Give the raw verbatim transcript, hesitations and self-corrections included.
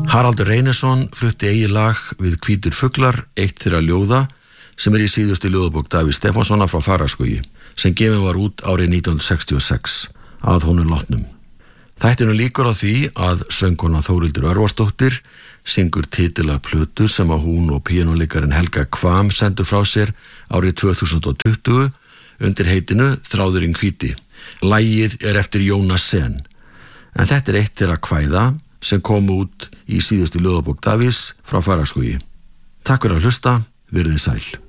Haraldur Reynisson flutti eigið lag við Hvítir fuglar, eitt þeirra ljóða sem er í síðustu ljóðabók Davíðs Stefánsssonar frá Fagraskógi sem gefin var út árið nítján hundruð sextíu og sex að honum látnum. Þættinu líkur á því að söngkona Þórildur Örvarsdóttir syngur titilega plötu sem að hún og píanóleikarinn Helga Kvam sendu frá sér árið tvö þúsund og tuttugu undir heitinu Þráðurinn hvíti. Lagið er eftir Jónas Sen, en þetta er eitt þeirra kvæða sem kom út í síðustu ljóðabók Davíðs frá Fagraskógi. Takk fyrir að hlusta, verið sæl.